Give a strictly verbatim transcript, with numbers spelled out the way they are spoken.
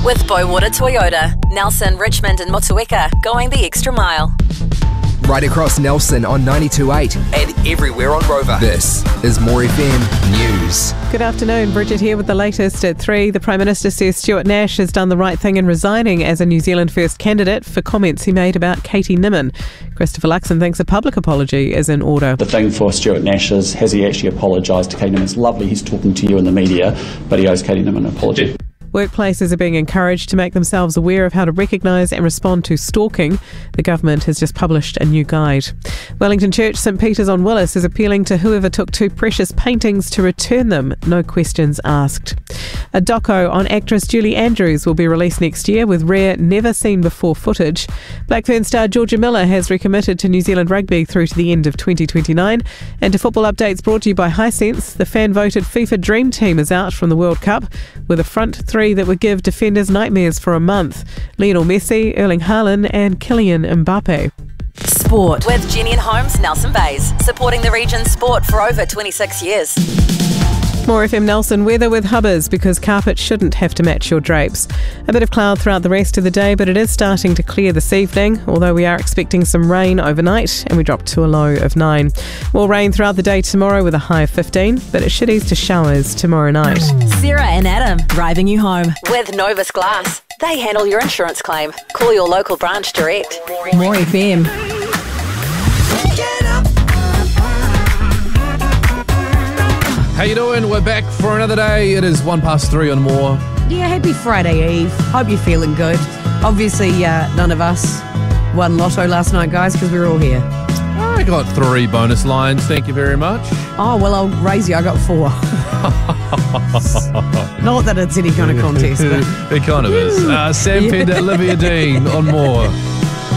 With Bowater Toyota, Nelson, Richmond and Motueka going the extra mile. Right across Nelson on ninety-two point eight and everywhere on Rover. This is More F M News. Good afternoon, Bridget here with the latest at three. The Prime Minister says Stuart Nash has done the right thing in resigning as a New Zealand First candidate for comments he made about Katie Nimmin. Christopher Luxon thinks a public apology is in order. The thing for Stuart Nash is, has he actually apologised to Katie Nimmin? It's lovely he's talking to you in the media, but he owes Katie Nimmin an apology. Workplaces are being encouraged to make themselves aware of how to recognise and respond to stalking. The government has just published a new guide. Wellington Church St Peter's on Willis is appealing to whoever took two precious paintings to return them, no questions asked. A doco on actress Julie Andrews will be released next year with rare, never-seen-before footage. Blackburn star Georgia Miller has recommitted to New Zealand rugby through to the end of twenty twenty-nine. And to football updates brought to you by Hisense, the fan-voted FIFA Dream Team is out from the World Cup with a front three that would give defenders nightmares for a month. Lionel Messi, Erling Haaland and Kylian Mbappe. Sport with Jenny and Holmes, Nelson Bays, supporting the region's sport for over twenty-six years. More F M Nelson weather with Hubbers because carpet shouldn't have to match your drapes. A bit of cloud throughout the rest of the day, but it is starting to clear this evening, although we are expecting some rain overnight and we drop to a low of nine. More rain throughout the day tomorrow with a high of fifteen, but it should ease to showers tomorrow night. Sarah and Adam driving you home with Novus Glass. They handle your insurance claim. Call your local branch direct. More F M. How you doing? We're back for another day. It is one past three on More. Yeah, happy Friday Eve. Hope you're feeling good. Obviously, uh, none of us won lotto last night, guys, because we were all here. I got three bonus lines. Thank you very much. Oh, well, I'll raise you. I got four. Not that it's any kind of contest, but It kind of is. Uh, Sam Pender, Olivia Dean on More.